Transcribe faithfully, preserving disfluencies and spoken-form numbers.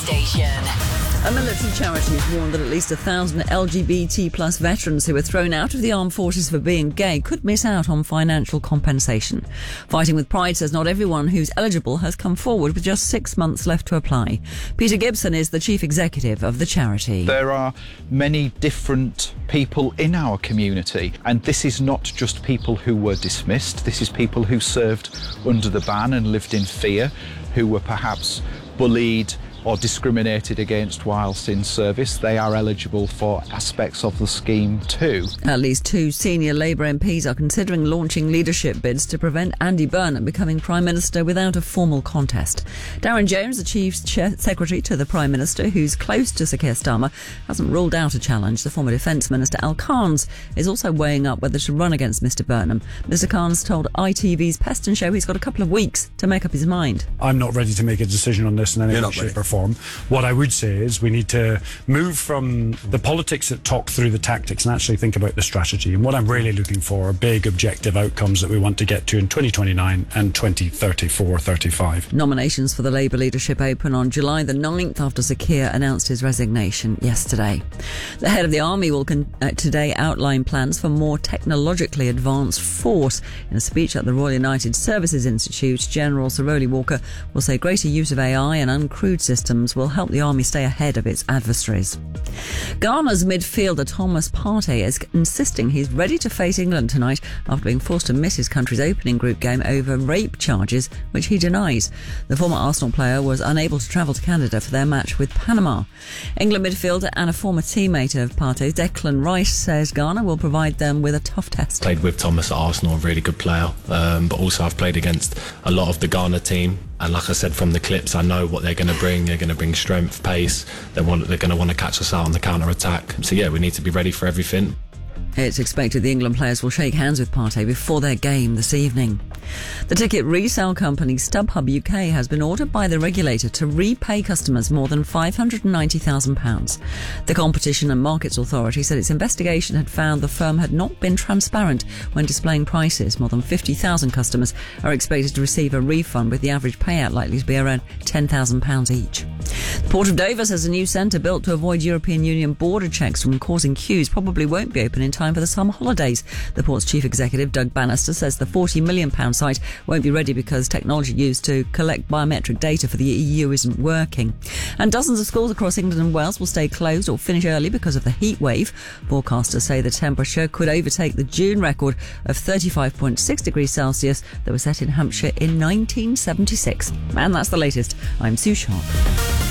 Station. A military charity has warned that at least a thousand L G B T plus veterans who were thrown out of the armed forces for being gay could miss out on financial compensation. Fighting with Pride says not everyone who's eligible has come forward, with just six months left to apply. Peter Gibson is the chief executive of the charity. There are many different people in our community, and this is not just people who were dismissed. This is people who served under the ban and lived in fear, who were perhaps bullied or discriminated against whilst in service. They are eligible for aspects of the scheme too. At least two senior Labour M Ps are considering launching leadership bids to prevent Andy Burnham becoming Prime Minister without a formal contest. Darren Jones, the Chief Secretary to the Prime Minister, who's close to Sir Keir Starmer, hasn't ruled out a challenge. The former Defence Minister Al Carnes is also weighing up whether to run against Mr Burnham. Mr Carnes told I T V's Peston Show he's got a couple of weeks to make up his mind. I'm not ready to make a decision on this in any way, shape or form. What I would say is we need to move from the politics that talk through the tactics and actually think about the strategy. And what I'm really looking for are big objective outcomes that we want to get to in twenty twenty-nine and twenty thirty-four thirty-five. Nominations for the Labour leadership open on July the ninth after Sir Keir announced his resignation yesterday. The head of the army will con- uh, today outline plans for more technologically advanced force. In a speech at the Royal United Services Institute, General Sir Rowley Walker will say greater use of A I and uncrewed systems will help the army stay ahead of its adversaries. Ghana's midfielder Thomas Partey is insisting he's ready to face England tonight after being forced to miss his country's opening group game over rape charges, which he denies. The former Arsenal player was unable to travel to Canada for their match with Panama. England midfielder and a former teammate of Partey's, Declan Rice, says Ghana will provide them with a tough test. Played with Thomas at Arsenal, a really good player, um, but also I've played against a lot of the Ghana team. And like I said from the clips, I know what they're going to bring. They're going to bring strength, pace. They want, they're going to want to catch us out on the counter-attack. So yeah, we need to be ready for everything. It's expected the England players will shake hands with Partey before their game this evening. The ticket resale company StubHub U K has been ordered by the regulator to repay customers more than five hundred ninety thousand pounds. The Competition and Markets Authority said its investigation had found the firm had not been transparent when displaying prices. More than fifty thousand customers are expected to receive a refund, with the average payout likely to be around ten thousand pounds each. The Port of Dover has a new centre built to avoid European Union border checks from causing queues. Probably won't be open in time for the summer holidays. The port's chief executive, Doug Bannister, says the forty million pounds site won't be ready because technology used to collect biometric data for the E U isn't working. And dozens of schools across England and Wales will stay closed or finish early because of the heat wave. Forecasters say the temperature could overtake the June record of thirty-five point six degrees Celsius that was set in Hampshire in nineteen seventy-six. And that's the latest. I'm Sue Sharp.